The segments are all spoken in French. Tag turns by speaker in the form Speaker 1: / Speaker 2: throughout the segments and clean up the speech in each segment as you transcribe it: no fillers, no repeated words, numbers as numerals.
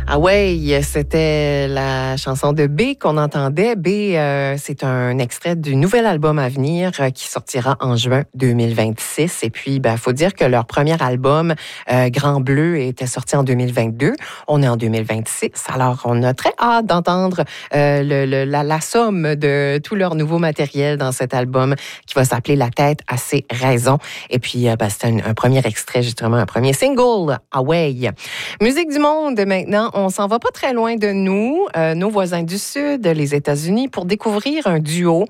Speaker 1: Ah ouais, c'était la chanson de B qu'on entendait. B, c'est un extrait du nouvel album à venir qui sortira en juin 2026. Et puis, faut dire que leur premier album, Grand Bleu, était sorti en 2022. On est en 2026, alors on a très hâte d'entendre la somme de tout leur nouveau matériel dans cet album qui va s'appeler La tête à ses raisons. Et puis, c'était un premier extrait, justement, un premier single, Away. Musique du monde, maintenant. On s'en va pas très loin de nous, nos voisins du Sud, les États-Unis, pour découvrir un duo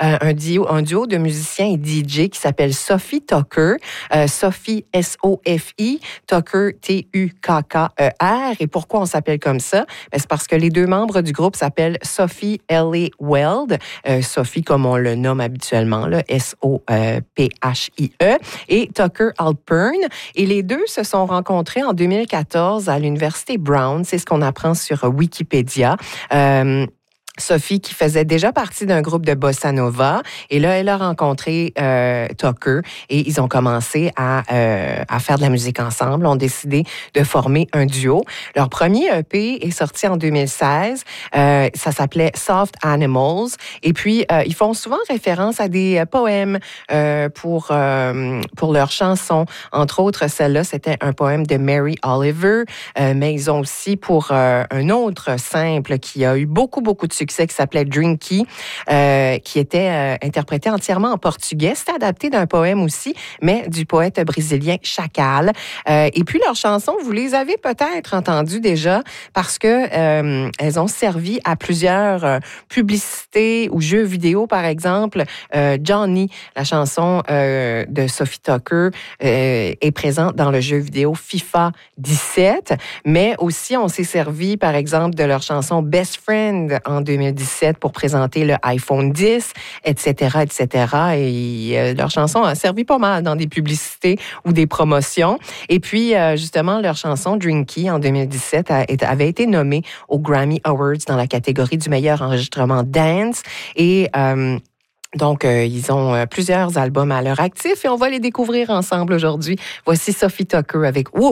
Speaker 1: de musiciens et DJ qui s'appelle Sophie Tucker. Sophie, S-O-F-I, Tucker, T-U-K-K-E-R. Et pourquoi on s'appelle comme ça? C'est parce que les deux membres du groupe s'appellent Sophie Ellie Weld, Sophie comme on le nomme habituellement, là, S-O-P-H-I-E, et Tucker Alpern. Et les deux se sont rencontrés en 2014 à l'Université Brown. C'est ce qu'on apprend sur Wikipédia. Sophie, qui faisait déjà partie d'un groupe de bossa nova, et là, elle a rencontré Tucker, et ils ont commencé à faire de la musique ensemble, ont décidé de former un duo. Leur premier EP est sorti en 2016, ça s'appelait Soft Animals, et puis ils font souvent référence à des poèmes pour leurs chansons. Entre autres, celle-là, c'était un poème de Mary Oliver, mais ils ont aussi pour un autre simple qui a eu beaucoup de succès, qui s'appelait Drinky, qui était interprété entièrement en portugais. C'était adapté d'un poème aussi, mais du poète brésilien Chacal. Et puis, leurs chansons, vous les avez peut-être entendues déjà parce que elles ont servi à plusieurs publicités ou jeux vidéo, par exemple. Johnny, la chanson de Sophie Tucker, est présente dans le jeu vidéo FIFA 17, mais aussi on s'est servi, par exemple, de leur chanson Best Friend en 2017 pour présenter le iPhone 10, etc., etc. Et leur chanson a servi pas mal dans des publicités ou des promotions. Et puis, justement, leur chanson Drinky en 2017 avait été nommée aux Grammy Awards dans la catégorie du meilleur enregistrement dance. Et donc, ils ont plusieurs albums à leur actif et on va les découvrir ensemble aujourd'hui. Voici Sophie Tucker avec Whoop.